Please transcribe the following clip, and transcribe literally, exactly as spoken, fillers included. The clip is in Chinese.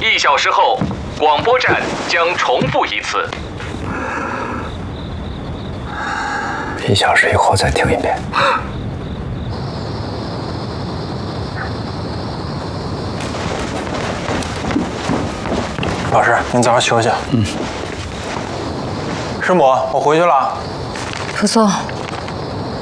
一小时后，广播站将重复一次。 一小时以后再听一遍。老师，您早点休息。嗯。师母，我回去了。 扶松，